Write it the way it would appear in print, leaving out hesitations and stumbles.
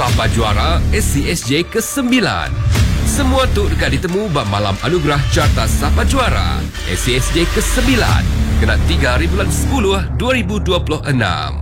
Sapa Juara SCSJ ke-9. Semua tu dekat ditemu malam anugerah Carta Sapa Juara SCSJ ke-9 kena 3 hari bulan 10 2026.